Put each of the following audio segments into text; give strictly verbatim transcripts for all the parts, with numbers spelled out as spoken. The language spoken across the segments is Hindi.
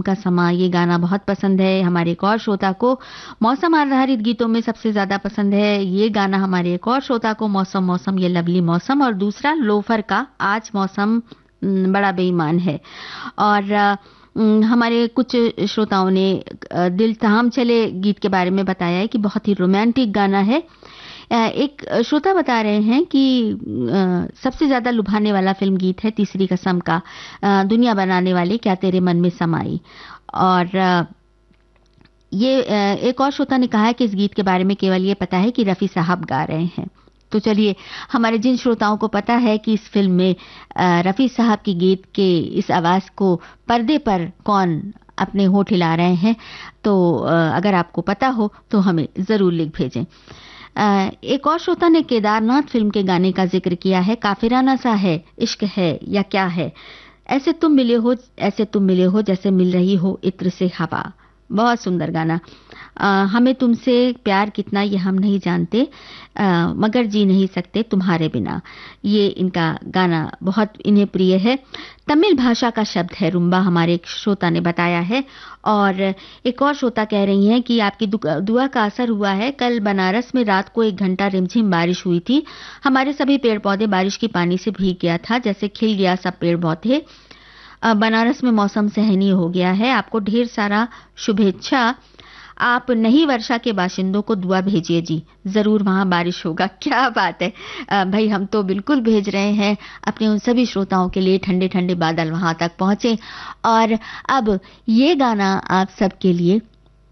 का समा, ये गाना बहुत पसंद है। हमारे एक और श्रोता को मौसम आधारित गीतों में सबसे ज़्यादा पसंद है ये गाना। हमारे एक और श्रोता को मौसम मौसम ये लवली मौसम, और दूसरा लोफर का आज मौसम बड़ा बेईमान है। और हमारे कुछ श्रोताओं ने दिल थाम चले गीत के बारे में बताया है कि बहुत ही रोमांटिक गाना है। एक श्रोता बता रहे हैं कि सबसे ज़्यादा लुभाने वाला फिल्म गीत है तीसरी कसम का, दुनिया बनाने वाले क्या तेरे मन में समाई। और ये एक और श्रोता ने कहा है कि इस गीत के बारे में केवल ये पता है कि रफ़ी साहब गा रहे हैं। तो चलिए, हमारे जिन श्रोताओं को पता है कि इस फिल्म में रफ़ी साहब की गीत के इस आवाज़ को पर्दे पर कौन अपने होंठ हिला रहे हैं, तो अगर आपको पता हो तो हमें ज़रूर लिख भेजें। एक और श्रोता ने केदारनाथ फिल्म के गाने का जिक्र किया है। काफिराना सा है, इश्क है या क्या है, ऐसे तुम मिले हो, ऐसे तुम मिले हो जैसे मिल रही हो इत्र से हवा। बहुत सुंदर गाना। आ, हमें तुमसे प्यार कितना ये हम नहीं जानते, आ, मगर जी नहीं सकते तुम्हारे बिना। ये इनका गाना बहुत इन्हें प्रिय है। तमिल भाषा का शब्द है रुम्बा, हमारे एक श्रोता ने बताया है। और एक और श्रोता कह रही हैं कि आपकी दुआ का असर हुआ है। कल बनारस में रात को एक घंटा रिमझिम बारिश हुई थी। हमारे सभी पेड़ पौधे बारिश के पानी से भीग गया था, जैसे खिल गया सब पेड़ पौधे। बनारस में मौसम सहनीय हो गया है। आपको ढेर सारा शुभेच्छा। आप नई वर्षा के बाशिंदों को दुआ भेजिए जी, जरूर वहां बारिश होगा। क्या बात है भाई, हम तो बिल्कुल भेज रहे हैं अपने उन सभी श्रोताओं के लिए ठंडे ठंडे बादल वहां तक पहुंचे। और अब ये गाना आप सबके लिए,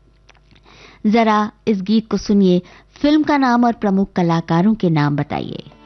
जरा इस गीत को सुनिए। फिल्म का नाम और प्रमुख कलाकारों के नाम बताइए।